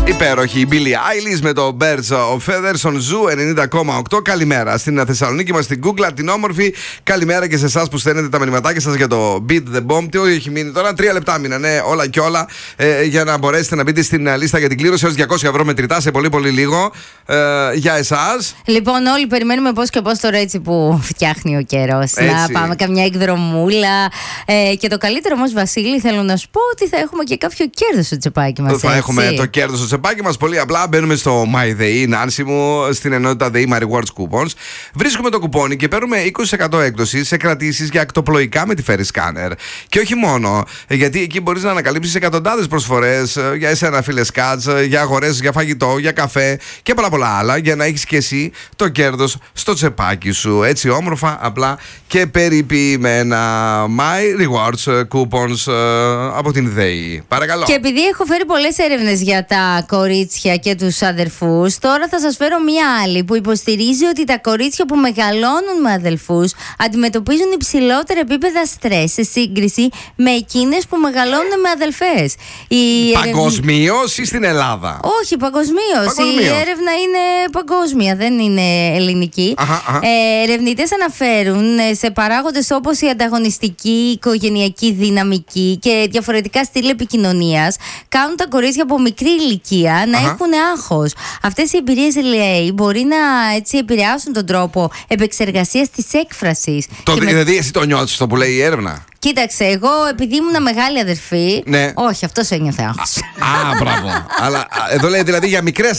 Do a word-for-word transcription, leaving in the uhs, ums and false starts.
Υπέροχη η Billie Eilish με το Birds of Feathers on Zoo ενενήντα κόμμα οκτώ. Καλημέρα στην Θεσσαλονίκη μας, στην Κούκλα, την όμορφη. Καλημέρα και σε εσάς που στέλνετε τα μηνυματάκια σας για το Beat the Bomb. Τι όχι έχει μείνει τώρα, τρία λεπτά μείνανε όλα και όλα ε, για να μπορέσετε να μπείτε στην λίστα για την κλήρωση έως διακόσια ευρώ μετρητά σε πολύ πολύ λίγο ε, για εσάς. Λοιπόν, όλοι περιμένουμε πώς και πώς τώρα έτσι που φτιάχνει ο καιρός. Να πάμε καμιά εκδρομούλα. Ε, και το καλύτερο όμως, Βασίλη, θέλω να σου πω ότι θα έχουμε και κάποιο κέρδος στο τσεπάκι μας. Θα έτσι έχουμε το κέρδος στο τσεπάκι μας. Πολύ απλά μπαίνουμε στο MyDay, Νάνση μου, στην ενότητα Day My Rewards Coupons. Βρίσκουμε το κουπόνι και παίρνουμε είκοσι τοις εκατό έκπτωση σε κρατήσεις για ακτοπλοϊκά με τη Ferry Scanner. Και όχι μόνο, γιατί εκεί μπορείς να ανακαλύψεις εκατοντάδες προσφορές για εσένα, φίλε Σκάτς, για αγορές, για φαγητό, για καφέ και πολλά πολλά άλλα, για να έχεις και εσύ το κέρδος στο τσεπάκι σου. Έτσι όμορφα, απλά και περιποιημένα. My Rewards Coupons από την Day. Παρακαλώ. Και επειδή έχω φέρει πολλές έρευνες για τα κορίτσια και τους αδερφούς, τώρα θα σας φέρω μία άλλη που υποστηρίζει ότι τα κορίτσια που μεγαλώνουν με αδελφούς αντιμετωπίζουν υψηλότερα επίπεδα στρες σε σύγκριση με εκείνες που μεγαλώνουν με αδελφές. Η παγκοσμίως ή στην Ελλάδα? Όχι, παγκοσμίως. Η έρευνα είναι παγκόσμια, δεν είναι ελληνική. Αχα, αχα. Ε, ερευνητές αναφέρουν σε παράγοντες όπως η ανταγωνιστική, οικογενειακή δυναμική και διαφορετικά στυλ επικοινωνίας κάνουν τα κορίτσια από μικρή ηλικία να Αχα. έχουν άγχος. Αυτές οι εμπειρίες, λέει, μπορεί να έτσι επηρεάσουν τον τρόπο επεξεργασίας της έκφρασης. Το, με... Δηλαδή, εσύ το νιώθεις το που λέει η έρευνα? Κοίταξε, εγώ επειδή ήμουν μεγάλη αδερφή. Ναι. Όχι, αυτός ένιωθε άγχος. Α, μπράβο. Αλλά εδώ λέει δηλαδή για μικρές